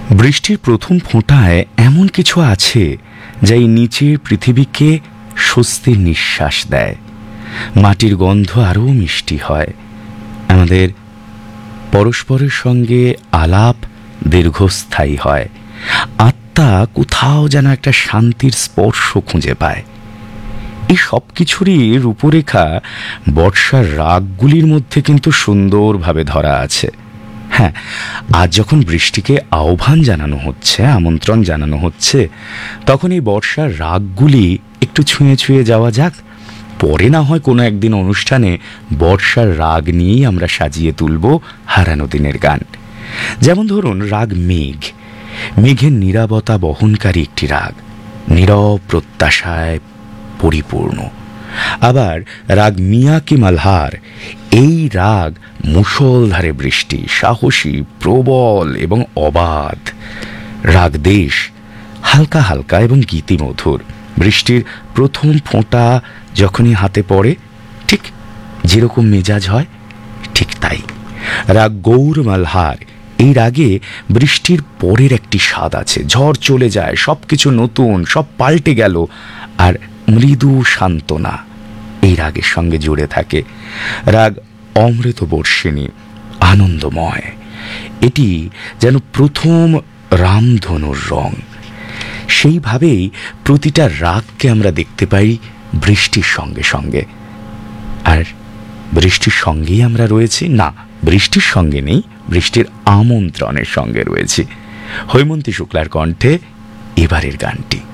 বৃষ্টির প্রথম ফোঁটায় এমন কিছু আছে যা এই নিচের পৃথিবীকে স্বস্তির নিঃশ্বাস দেয়। মাটির গন্ধ আরও মিষ্টি হয়, আমাদের পরস্পরের সঙ্গে আলাপ দীর্ঘস্থায়ী হয়, আত্মা কোথাও যেন একটা শান্তির স্পর্শ খুঁজে পায়। এই সব কিছুরই রূপরেখা বর্ষার রাগগুলির মধ্যে কিন্তু সুন্দরভাবে ধরা আছে। হ্যাঁ, আজ যখন বৃষ্টিকে আহ্বান জানানো হচ্ছে, আমন্ত্রণ জানানো হচ্ছে, তখন এই বর্ষার রাগগুলি একটু ছুঁয়ে ছুঁয়ে যাওয়া যাক। পরে না হয় কোনো একদিন অনুষ্ঠানে বর্ষার রাগ নিয়েই আমরা সাজিয়ে তুলব হারানো দিনের গান। যেমন ধরুন রাগ মেঘ। মেঘের নীরবতা বহনকারী একটি রাগ, নীরব প্রত্যাশায় পরিপূর্ণ। আবার রাগ মিয়া কি মালহার, এই রাগ মুষলধারে বৃষ্টি, সাহসী, প্রবল এবং অবাধ। রাগ দেশ, হালকা হালকা এবং গীতিমধুর। বৃষ্টির প্রথম ফোঁটা যখনই হাতে পড়ে ঠিক যেরকম মেজাজ হয় ঠিক তাই। রাগ গৌর মালহার, এই রাগে বৃষ্টির পরের একটি স্বাদ আছে। ঝড় চলে যায়, সব কিছু নতুন, সব পাল্টে গেল, আর মৃদু সান্ত্বনা এই রাগের সঙ্গে জুড়ে থাকে। রাগ অমৃত বর্ষিণী, আনন্দময়। এটি যেন প্রথম রামধনুর রং। সেইভাবেই প্রতিটা রাগকে আমরা দেখতে পাই বৃষ্টির সঙ্গে সঙ্গে। আর বৃষ্টির সঙ্গেই আমরা রয়েছি না, বৃষ্টির সঙ্গে নেই, বৃষ্টির আমন্ত্রণের সঙ্গে রয়েছি। হৈমন্তী শুক্লার কণ্ঠে এবারের গানটি।